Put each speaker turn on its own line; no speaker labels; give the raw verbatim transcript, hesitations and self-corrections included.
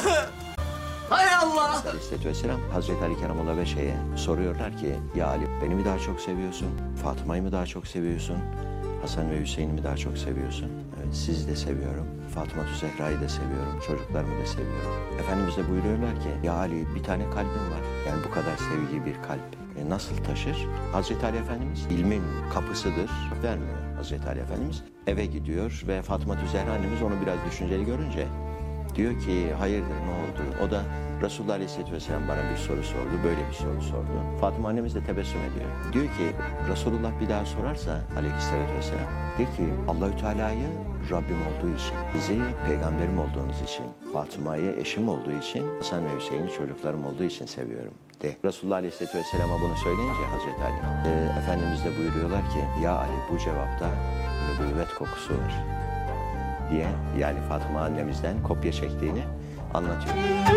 Hay Allah!
Aleyhisselatü Vesselam Hazreti Ali Keramullah Beşe'ye soruyorlar ki ya Ali beni mi daha çok seviyorsun? Fatıma'yı mı daha çok seviyorsun? Hasan ve Hüseyin'i mi daha çok seviyorsun? Evet, sizi de seviyorum. Fatıma-tü Zehra'yı da seviyorum. Çocuklarımı da seviyorum. Efendimiz de buyuruyorlar ki ya Ali bir tane kalbim var. Yani bu kadar sevgi bir kalp e, nasıl taşır? Hazreti Ali Efendimiz ilmin kapısıdır. Vermiyor Hazreti Ali Efendimiz. Eve gidiyor ve Fatıma-tü Zehra annemiz onu biraz düşünceli görünce diyor ki hayırdır ne oldu? O da Resulullah Aleyhisselatü Vesselam bana bir soru sordu. Böyle bir soru sordu. Fatıma annemiz de tebessüm ediyor. Diyor ki Resulullah bir daha sorarsa Aleyhisselatü Vesselam de ki Allahü Teala'yı Rabbim olduğu için, bizi peygamberim olduğunuz için, Fatıma'yı eşim olduğu için, Hasan ve Hüseyin'i çocuklarım olduğu için seviyorum de. Resulullah Aleyhisselatü Vesselam'a bunu söyleyince Hazreti Ali, e, Efendimiz de buyuruyorlar ki ya Ali bu cevapta nübüvvet kokusu var diye yani Fatıma annemizden kopya çektiğini anlatıyor.